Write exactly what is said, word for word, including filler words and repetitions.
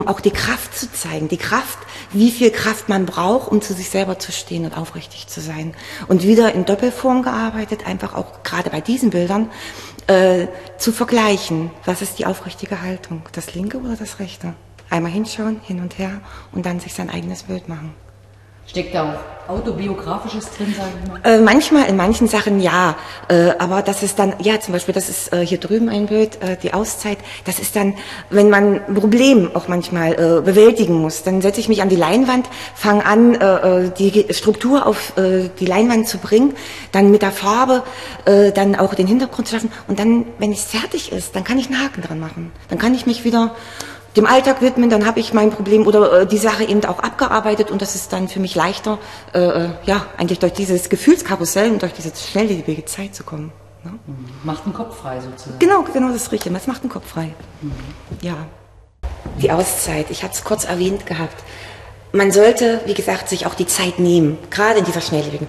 Auch die Kraft zu zeigen, die Kraft, wie viel Kraft man braucht, um zu sich selber zu stehen und aufrichtig zu sein. Und wieder in Doppelform gearbeitet, einfach auch gerade bei diesen Bildern, äh, zu vergleichen, was ist die aufrichtige Haltung, das linke oder das rechte. Einmal hinschauen, hin und her und dann sich sein eigenes Bild machen. Steckt da auch Autobiografisches drin, sagen wir mal? Äh, manchmal, in manchen Sachen ja, äh, aber das ist dann, ja zum Beispiel, das ist äh, hier drüben ein Bild, äh, die Auszeit, das ist dann, wenn man ein Problem auch manchmal äh, bewältigen muss, dann setze ich mich an die Leinwand, fange an, äh, die Struktur auf äh, die Leinwand zu bringen, dann mit der Farbe äh, dann auch den Hintergrund zu schaffen und dann, wenn es fertig ist, dann kann ich einen Haken dran machen, dann kann ich mich wieder dem Alltag widmen, dann habe ich mein Problem oder äh, die Sache eben auch abgearbeitet und das ist dann für mich leichter, äh, ja, eigentlich durch dieses Gefühlskarussell und durch diese schnelllebige Zeit zu kommen. Ne? Macht den Kopf frei sozusagen. Genau, genau, das ist richtig. Das macht den Kopf frei. Mhm. Ja. Die Auszeit, ich hatte es kurz erwähnt gehabt. Man sollte, wie gesagt, sich auch die Zeit nehmen, gerade in dieser schnelllebigen